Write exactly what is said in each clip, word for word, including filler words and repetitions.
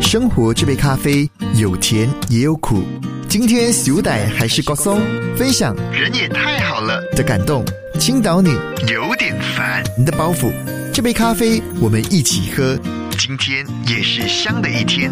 生活这杯咖啡有甜也有苦。今天小歹还是高松，分享人也太好了的感动，倾倒你有点烦的包袱。这杯咖啡我们一起喝，今天也是香的一天。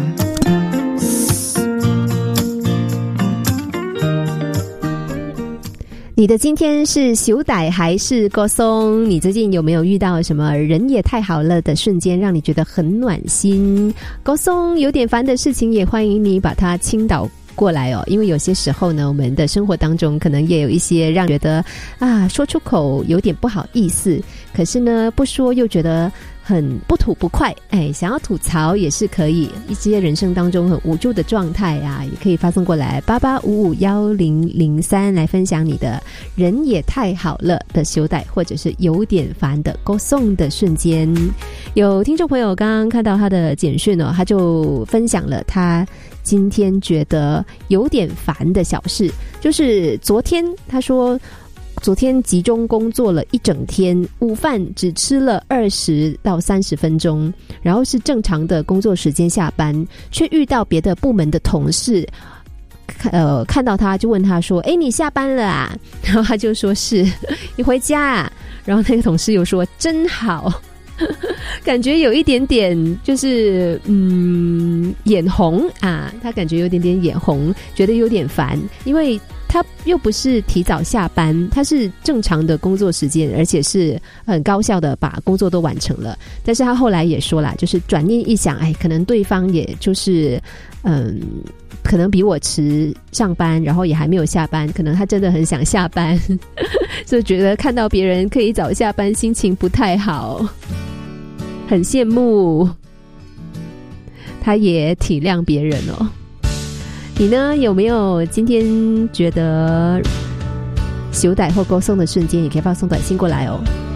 你的今天是小歹还是高松？你最近有没有遇到什么人也太好了的瞬间，让你觉得很暖心？高松有点烦的事情，也欢迎你把它倾倒过来哦。因为有些时候呢，我们的生活当中可能也有一些让觉得啊说出口有点不好意思，可是呢不说又觉得很不吐不快，哎，想要吐槽也是可以。一些人生当中很无助的状态啊，也可以发送过来八八五五幺零零三来分享你的人也太好了的修带，或者是有点烦的勾送的瞬间。有听众朋友刚刚看到他的简讯哦，他就分享了他今天觉得有点烦的小事，就是昨天他说昨天集中工作了一整天，午饭只吃了二十到三十分钟，然后是正常的工作时间下班，却遇到别的部门的同事，呃，看到他就问他说：“哎，你下班了啊？”然后他就说是，你回家啊？然后那个同事又说：“真好。”感觉有一点点就是嗯眼红啊，他感觉有点点眼红，觉得有点烦，因为他又不是提早下班，他是正常的工作时间，而且是很高效的把工作都完成了。但是他后来也说啦，就是转念一想，哎，可能对方也就是嗯可能比我迟上班，然后也还没有下班，可能他真的很想下班就觉得看到别人可以早下班，心情不太好，很羡慕，他也体谅别人哦。你呢，有没有今天觉得羞歹或勾送的瞬间，也可以发送短信过来哦。